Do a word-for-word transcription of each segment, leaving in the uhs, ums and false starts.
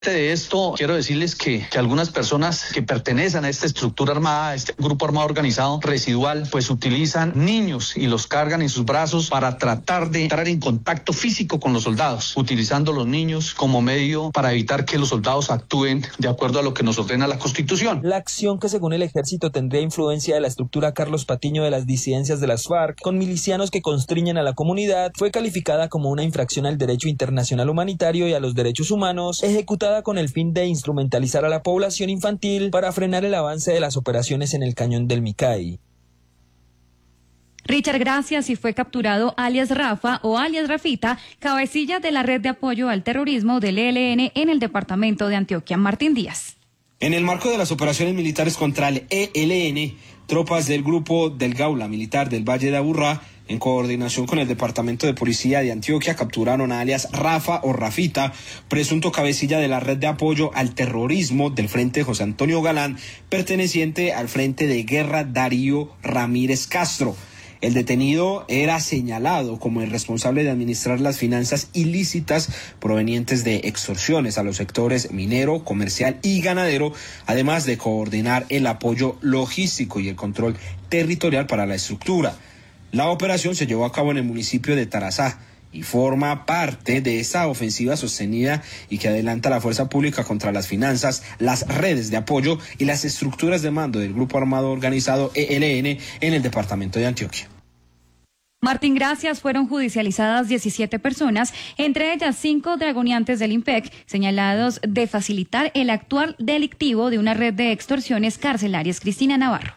De esto quiero decirles que, que algunas personas que pertenecen a esta estructura armada, a este grupo armado organizado residual, pues utilizan niños y los cargan en sus brazos para tratar de entrar en contacto físico con los soldados, utilizando los niños como medio para evitar que los soldados actúen de acuerdo a lo que nos ordena la Constitución. La acción, que según el ejército tendría influencia de la estructura Carlos Patiño de las disidencias de las FARC, con milicianos que constriñen a la comunidad, fue calificada como una infracción al derecho internacional humanitario y a los derechos humanos, ejecutada con el fin de instrumentalizar a la población infantil para frenar el avance de las operaciones en el cañón del Micay. Richard, gracias. Y fue capturado alias Rafa o alias Rafita, cabecilla de la red de apoyo al terrorismo del E L N en el departamento de Antioquia. Martín Díaz. En el marco de las operaciones militares contra el E L N, tropas del grupo del Gaula Militar del Valle de Aburrá, en coordinación con el Departamento de Policía de Antioquia, capturaron a alias Rafa o Rafita, presunto cabecilla de la red de apoyo al terrorismo del Frente José Antonio Galán, perteneciente al Frente de Guerra Darío Ramírez Castro. El detenido era señalado como el responsable de administrar las finanzas ilícitas provenientes de extorsiones a los sectores minero, comercial y ganadero, además de coordinar el apoyo logístico y el control territorial para la estructura. La operación se llevó a cabo en el municipio de Tarazá y forma parte de esta ofensiva sostenida y que adelanta la fuerza pública contra las finanzas, las redes de apoyo y las estructuras de mando del grupo armado organizado E L N en el departamento de Antioquia. Martín, gracias. Fueron judicializadas diecisiete personas, entre ellas cinco dragoneantes del IMPEC, señalados de facilitar el actuar delictivo de una red de extorsiones carcelarias. Cristina Navarro.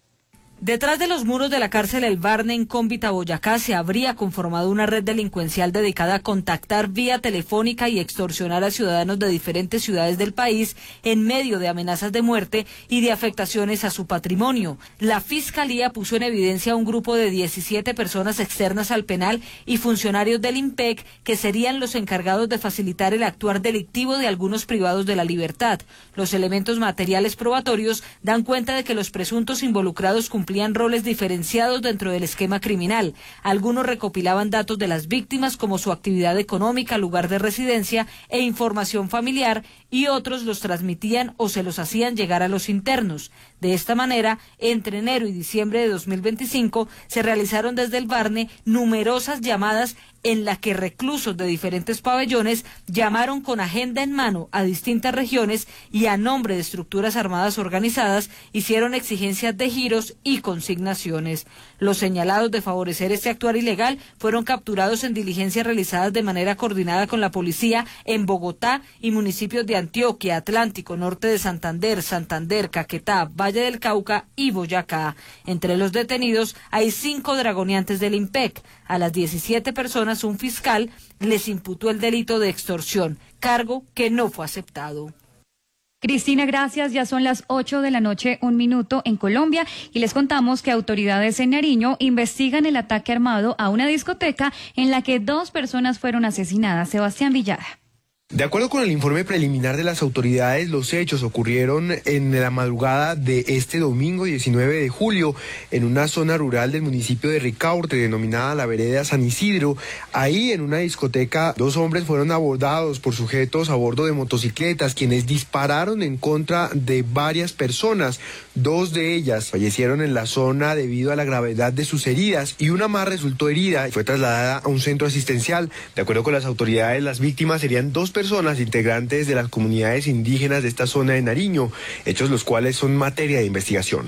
Detrás de los muros de la cárcel El Barne en Cómbita, Boyacá, se habría conformado una red delincuencial dedicada a contactar vía telefónica y extorsionar a ciudadanos de diferentes ciudades del país en medio de amenazas de muerte y de afectaciones a su patrimonio. La Fiscalía puso en evidencia un grupo de diecisiete personas externas al penal y funcionarios del IMPEC que serían los encargados de facilitar el actuar delictivo de algunos privados de la libertad. Los elementos materiales probatorios dan cuenta de que los presuntos involucrados cumplían roles diferenciados dentro del esquema criminal. Algunos recopilaban datos de las víctimas como su actividad económica, lugar de residencia e información familiar, y otros los transmitían o se los hacían llegar a los internos. De esta manera, entre enero y diciembre de dos mil veinticinco se realizaron desde el Barne numerosas llamadas en la que reclusos de diferentes pabellones llamaron con agenda en mano a distintas regiones y a nombre de estructuras armadas organizadas hicieron exigencias de giros y consignaciones. Los señalados de favorecer este actuar ilegal fueron capturados en diligencias realizadas de manera coordinada con la policía en Bogotá y municipios de Antioquia, Atlántico, Norte de Santander, Santander, Caquetá, Valle del Cauca y Boyacá. Entre los detenidos hay cinco dragoneantes del IMPEC. A las diecisiete personas, un fiscal les imputó el delito de extorsión, cargo que no fue aceptado. Cristina, gracias. Ya son las ocho de la noche, un minuto en Colombia, y les contamos que autoridades en Nariño investigan el ataque armado a una discoteca en la que dos personas fueron asesinadas. Sebastián Villada. De acuerdo con el informe preliminar de las autoridades, los hechos ocurrieron en la madrugada de este domingo diecinueve de julio en una zona rural del municipio de Ricaurte, denominada la vereda San Isidro. Ahí, en una discoteca, dos hombres fueron abordados por sujetos a bordo de motocicletas, quienes dispararon en contra de varias personas. Dos de ellas fallecieron en la zona debido a la gravedad de sus heridas y una más resultó herida y fue trasladada a un centro asistencial. De acuerdo con las autoridades, las víctimas serían dos personas integrantes de las comunidades indígenas de esta zona de Nariño, hechos los cuales son materia de investigación.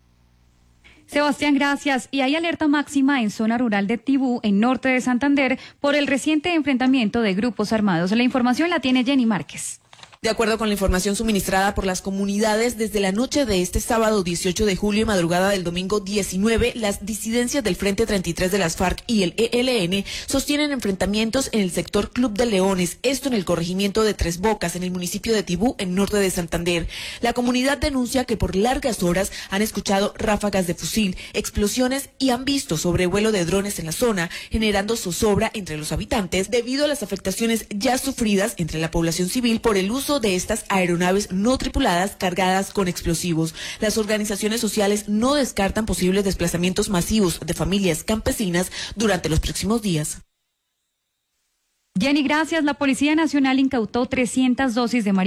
Sebastián, gracias. Y hay alerta máxima en zona rural de Tibú, en norte de Santander, por el reciente enfrentamiento de grupos armados. La información la tiene Jenny Márquez. De acuerdo con la información suministrada por las comunidades, desde la noche de este sábado dieciocho de julio y madrugada del domingo diecinueve, las disidencias del Frente treinta y tres de las FARC y el E L N sostienen enfrentamientos en el sector Club de Leones, esto en el corregimiento de Tres Bocas, en el municipio de Tibú, en norte de Santander. La comunidad denuncia que por largas horas han escuchado ráfagas de fusil, explosiones y han visto sobrevuelo de drones en la zona, generando zozobra entre los habitantes debido a las afectaciones ya sufridas entre la población civil por el uso de estas aeronaves no tripuladas cargadas con explosivos. Las organizaciones sociales no descartan posibles desplazamientos masivos de familias campesinas durante los próximos días. Jenny, gracias. La Policía Nacional incautó trescientas dosis de marihuana